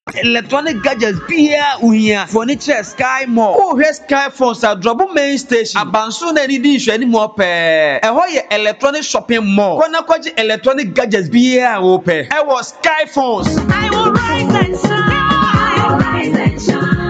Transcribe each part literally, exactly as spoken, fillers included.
electronic gadgets beer uhia furniture Sky Mall oh here Sky Phones at Drobo main station abanso na ni di hwe ni mo pe e ho ye electronic shopping mall kona kwaji electronic gadgets beer o pe e was Sky Phones. I will rise and shine. I will rise and shine.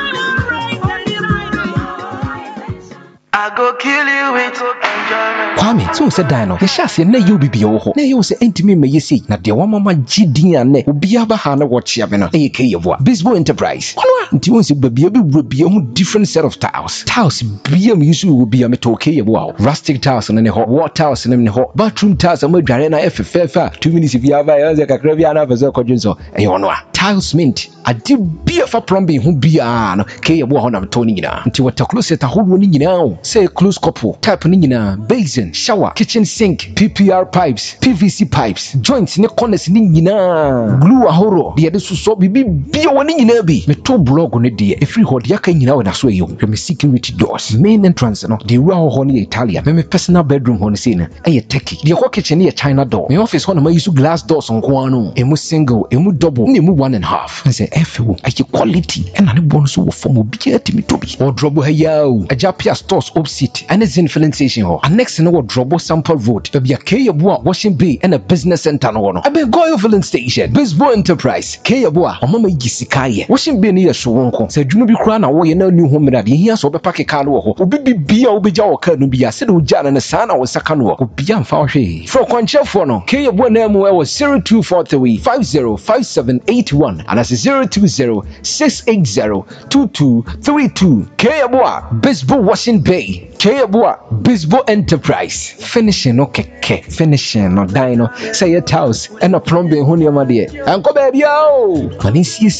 I go kill you with enjoyment. Kwame, so said Dino. The chassis na you be ho. Na you say intimi me yesi. Na de wa mama gidi ane. Obi aba ha na watch ya bena. E ke yevo. Bisbo Enterprise. Kwano nti won se baby bi rebi mu different set of tiles. Tiles bia me yusu will be a meto ke yevo. Rustic tiles na ne ho. Wall tiles na ne ho. Bathroom tiles am dware na efefefa. two minutes bi aba ya ze kakra bi ana fese kwadwinso. E yo no a. Tiles mint. Adi bia fa plumbing ho bia no. Ke yevo ho na meto ni nyina. Nti water closet ahodo ni nyina o. Say close couple. Type ni nyina. Basin, shower, kitchen sink, P P R pipes, P V C pipes, joints ne corners ni nyina. Glue ahoro. De ade so bibi bia woni nyina bi. Me to blog ne de e free hold yaka nyina we na so eyo. Me security doors. Main entrance no. De ru ho ne Italia. Me me personal bedroom ho ne say na. E Turkey. De ko kitchen ne China door. Me office ho na ma use glass doors nko ano. Emu single, emu double, ne emu one and a half. I say F O, I quality. E na ne bon so wo form obi atimi to bi. Wardrobe ha yawo. Ajapia stores opposite. And it's in filling station ho. Next in our Drobo Sample Road. Baby a Kayabua washing bay and a business center no. I be go filling station. Bisbo Enterprise. Kayabua. O mama yisikaye. Washing bay near Showonko. Said you no be crown away no new home that here so be pack car wo. Obi bi bia obi ja wo ka no bia. Said uja na sana wo saka no. Obi am fa hwe. Fro kwanche fo no. Kayabua na mu e zero two four three five zero five seven eight one and that's zero two zero six eight zero two two three two. Kayabua Bisbo washing bay. Kayabua Bisbo Enterprise. Finishing no keke. Finishing no dino. Say your house and a plumbing honey my dear. Uncle baby yo. When he sees